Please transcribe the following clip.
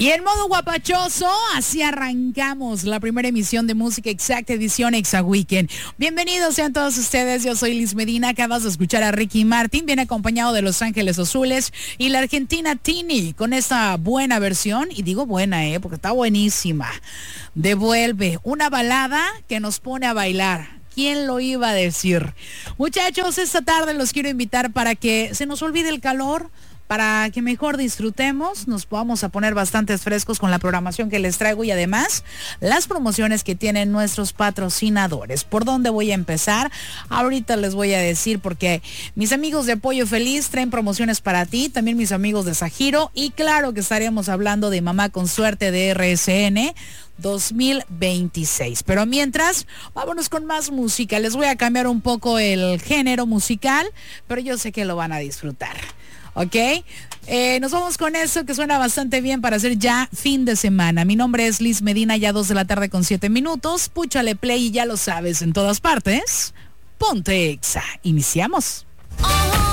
Y en modo guapachoso, así arrancamos la primera emisión de Música Exacta, edición Exa Weekend. Bienvenidos sean todos ustedes, yo soy Liz Medina, acabas de escuchar a Ricky Martin, viene acompañado de Los Ángeles Azules y la argentina Tini, con esta buena versión, y digo buena, porque está buenísima. Devuelve, una balada que nos pone a bailar. ¿Quién lo iba a decir? Muchachos, esta tarde los quiero invitar para que se nos olvide el calor, para que mejor disfrutemos, nos vamos a poner bastantes frescos con la programación que les traigo y además las promociones que tienen nuestros patrocinadores. ¿Por dónde voy a empezar? Ahorita les voy a decir porque mis amigos de Pollo Feliz traen promociones para ti, también mis amigos de Sajiro y claro que estaremos hablando de Mamá con Suerte de RSN 2026. Pero mientras, vámonos con más música. Les voy a cambiar un poco el género musical, pero yo sé que lo van a disfrutar. ¿Ok? Nos vamos con eso que suena bastante bien para hacer ya fin de semana. Mi nombre es Liz Medina, ya 2 de la tarde con 7 minutos. Púchale play y ya lo sabes, en todas partes. Ponte Exa. Iniciamos.